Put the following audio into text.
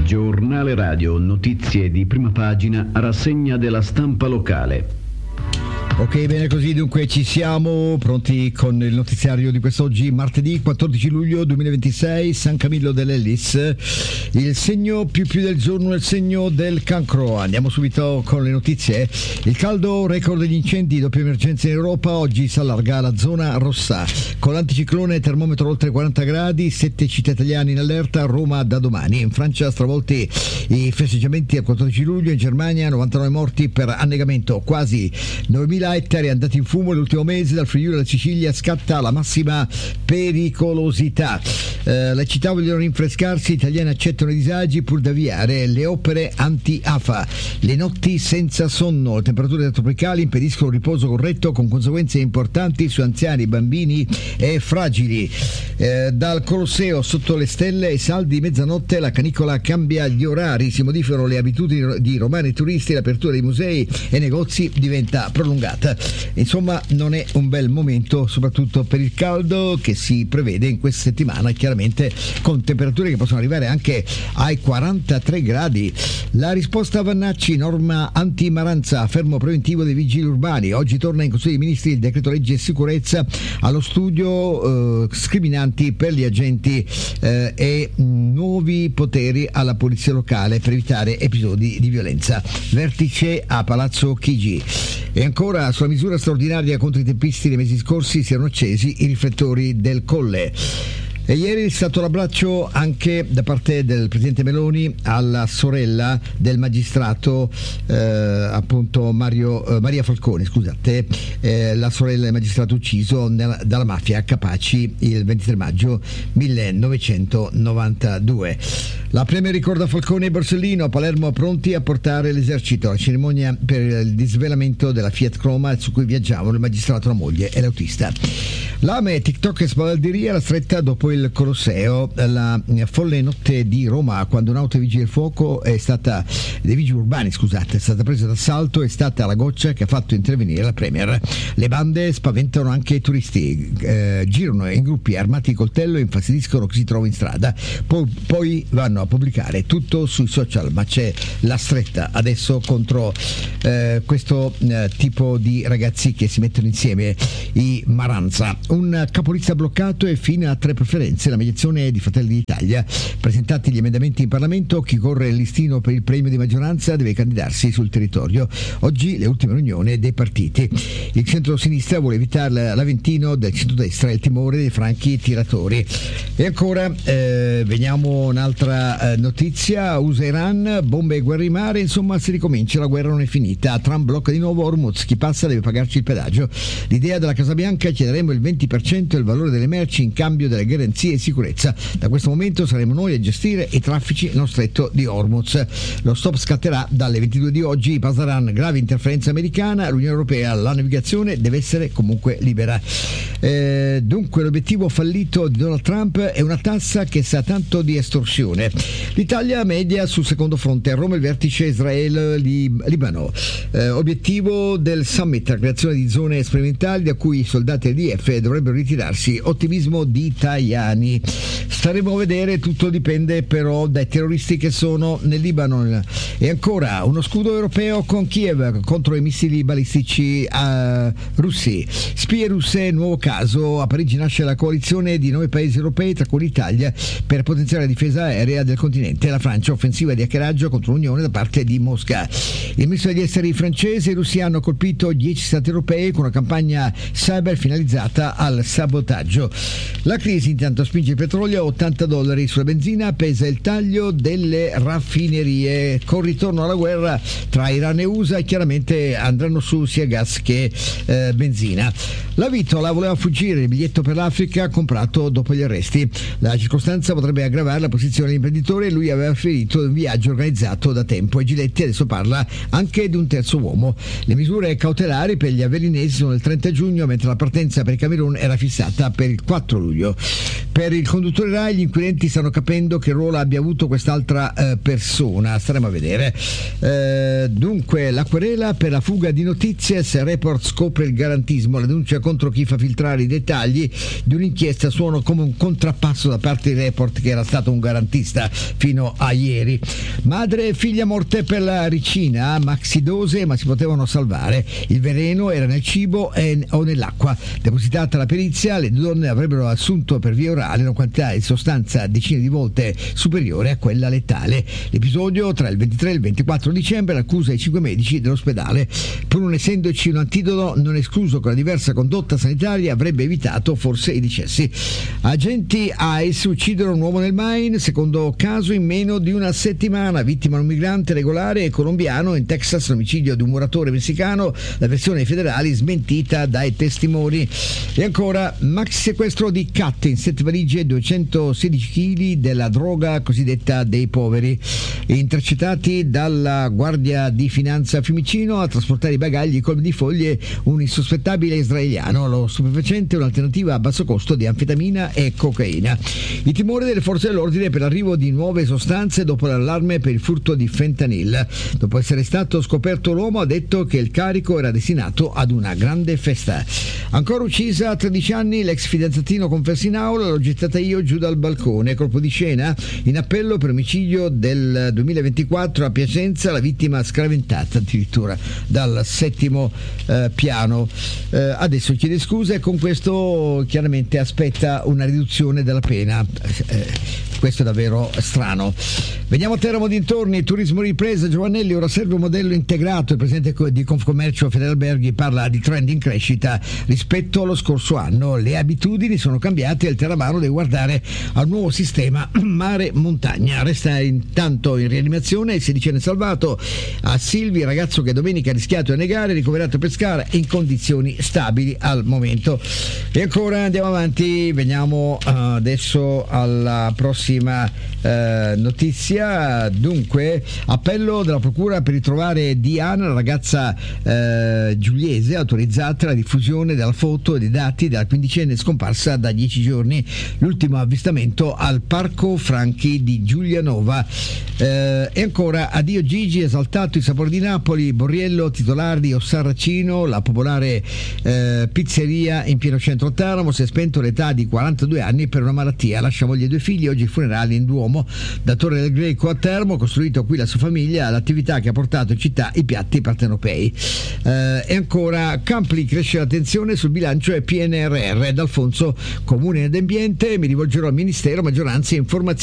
Giornale radio, notizie di prima pagina, rassegna della stampa locale. Ok, bene così, dunque ci siamo pronti con il notiziario di quest'oggi, martedì 14 luglio 2026, San Camillo dell'Ellis. Il segno più del giorno è il segno del cancro. Andiamo subito con le notizie. Il caldo, record degli incendi, doppia emergenza in Europa, oggi si allarga la zona rossa. Con l'anticiclone termometro oltre 40 gradi, 7 città italiane in allerta, Roma da domani. In Francia stravolti i festeggiamenti al 14 luglio, in Germania 99 morti per annegamento, quasi 9.000 ettari andati in fumo l'ultimo mese. Dal Friuli alla Sicilia scatta la massima pericolosità. Le città vogliono rinfrescarsi, gli italiani accettano i disagi pur da avviare le opere anti-afa. Le notti senza sonno, le temperature tropicali impediscono un riposo corretto con conseguenze importanti su anziani, bambini e fragili. Dal Colosseo sotto le stelle ai saldi di mezzanotte la canicola cambia gli orari, si modificano le abitudini di romani e turisti, l'apertura dei musei e negozi diventa prolungata. Insomma, non è un bel momento, soprattutto per il caldo che si prevede in questa settimana, chiaramente con temperature che possono arrivare anche ai 43 gradi. La risposta a Vannacci, norma anti-Maranza, fermo preventivo dei vigili urbani. Oggi torna in Consiglio dei Ministri il decreto legge sicurezza, allo studio scriminanti per gli agenti e nuovi poteri alla polizia locale per evitare episodi di violenza. Vertice a Palazzo Chigi. E ancora, sulla misura straordinaria contro i teppisti dei mesi scorsi si erano accesi i riflettori del Colle. E ieri è stato l'abbraccio anche da parte del presidente Meloni alla sorella del magistrato appunto Maria Falcone, scusate, la sorella del magistrato ucciso dalla mafia Capaci il 23 maggio 1992. La premier ricorda Falcone e Borsellino, a Palermo pronti a portare l'esercito. La cerimonia per il disvelamento della Fiat Croma su cui viaggiavano il magistrato, la moglie e l'autista. Lame, TikTok e spavalderia, la stretta dopo il Colosseo. La folle notte di Roma, quando un'auto dei vigili del fuoco è stata presa d'assalto, è stata la goccia che ha fatto intervenire la premier. Le bande spaventano anche i turisti, girano in gruppi armati di coltello e infastidiscono chi si trova in strada, poi vanno a pubblicare tutto sui social, ma c'è la stretta adesso contro questo tipo di ragazzi che si mettono insieme, i Maranza. Un capolista bloccato e fine a 3 preferenze, la mediazione di Fratelli d'Italia. Presentati gli emendamenti in Parlamento, chi corre il listino per il premio di maggioranza deve candidarsi sul territorio. Oggi le ultime riunioni dei partiti. Il centro-sinistra vuole evitare l'Aventino del centrodestra e il timore dei franchi tiratori. E ancora veniamo un'altra notizia, USA-Iran, bombe e guerra in mare, insomma si ricomincia, la guerra non è finita. Trump blocca di nuovo Hormuz, chi passa deve pagarci il pedaggio. L'idea della Casa Bianca: chiederemo il 20% del valore delle merci in cambio delle garanzie di sicurezza. Da questo momento saremo noi a gestire i traffici nello stretto di Hormuz. Lo stop scatterà dalle 22 di oggi. Passaran, grave interferenza americana, l'Unione Europea, la navigazione deve essere comunque libera. Dunque l'obiettivo fallito di Donald Trump è una tassa che sa tanto di estorsione. L'Italia media sul secondo fronte, a Roma il vertice Israele-Libano. Obiettivo del summit, la creazione di zone sperimentali da cui i soldati dell'IDF dovrebbero ritirarsi. Ottimismo di Tajani. Staremo a vedere, tutto dipende però dai terroristi che sono nel Libano. E ancora uno scudo europeo con Kiev contro i missili balistici russi. Spie russe, nuovo caso. A Parigi nasce la coalizione di 9 paesi europei, tra cui l'Italia, per potenziare la difesa aerea del continente. La Francia, offensiva di hackeraggio contro l'Unione da parte di Mosca. Il ministro degli esteri francese: i russi hanno colpito 10 stati europei con una campagna cyber finalizzata al sabotaggio. La crisi intanto spinge il petrolio a $80 sulla benzina, pesa il taglio delle raffinerie. Con ritorno alla guerra tra Iran e USA chiaramente andranno su sia gas che benzina. La Vitola voleva fuggire, il biglietto per l'Africa comprato dopo gli arresti. La circostanza potrebbe aggravare la posizione dell'imprenditore, lui aveva ferito un viaggio organizzato da tempo e Giletti adesso parla anche di un terzo uomo. Le misure cautelari per gli avellinesi sono il 30 giugno, mentre la partenza per il Camerun era fissata per il 4 luglio. Per il conduttore Rai gli inquirenti stanno capendo che ruolo abbia avuto quest'altra persona, staremo a vedere. Dunque la querela per la fuga di notizie, se Report scopre il garantismo, la denuncia contro chi fa filtrare i dettagli di un'inchiesta suona come un contrappasso da parte di Report, che era stato un garantista. stata fino a ieri. Madre e figlia morte per la ricina, maxidose, ma si potevano salvare. Il veleno era nel cibo o nell'acqua. Depositata la perizia, le due donne avrebbero assunto per via orale una quantità di sostanza decine di volte superiore a quella letale. L'episodio tra il 23 e il 24 dicembre l'accusa ai 5 medici dell'ospedale. Pur non essendoci un antidoto, non è escluso che una diversa condotta sanitaria avrebbe evitato forse i decessi. Agenti ICE uccidono un uomo nel Maine, secondo caso in meno di una settimana. Vittima un migrante regolare colombiano. In Texas l'omicidio di un muratore messicano, la versione ai federali smentita dai testimoni. E ancora maxi sequestro di Cat, in 7 valigie 216 kg della droga cosiddetta dei poveri. Intercettati dalla Guardia di Finanza Fiumicino a trasportare i bagagli colmi di foglie un insospettabile israeliano. Lo stupefacente è un'alternativa a basso costo di anfetamina e cocaina. I timori delle forze dell'ordine per l'arrivo di nuove sostanze dopo l'allarme per il furto di fentanyl. Dopo essere stato scoperto, l'uomo ha detto che il carico era destinato ad una grande festa. Ancora uccisa a 13 anni, l'ex fidanzatino confessa in aula: l'ho gettata io giù dal balcone. Colpo di scena in appello per omicidio del 2024 a Piacenza, la vittima scraventata addirittura dal 7° piano. Adesso chiede scusa e con questo chiaramente aspetta una riduzione della pena. Questo è davvero strano. Veniamo a Teramo dintorni, turismo ripresa. Giovannelli, ora serve un modello integrato. Il presidente di Confcommercio Federalberghi parla di trend in crescita rispetto allo scorso anno. Le abitudini sono cambiate e il Terramano deve guardare al nuovo sistema mare-montagna. Resta intanto in rianimazione il sedicenne salvato a Silvi, ragazzo che domenica ha rischiato di annegare, ricoverato a Pescara in condizioni stabili al momento. E ancora andiamo avanti, veniamo adesso alla prossima notizia. Dunque, appello della procura per ritrovare Diana, la ragazza giuliese, autorizzata la diffusione della foto e dei dati della quindicenne scomparsa da 10 giorni. L'ultimo avvistamento al Parco Franchi di Giulianova. E ancora, addio Gigi, esaltato il sapore di Napoli. Borriello, titolare di Ossarracino, la popolare pizzeria in pieno centro Teramo, si è spento all'età di 42 anni per una malattia. Lascia moglie e 2 figli, oggi funerali in Duomo. Da Torre del Greco a Teramo, costruito qui la sua famiglia, l'attività che ha portato in città i piatti partenopei. E ancora, Campli, cresce l'attenzione sul bilancio e PNRR. D'Alfonso, comune ed ambiente, mi rivolgerò al Ministero, maggioranza e informazioni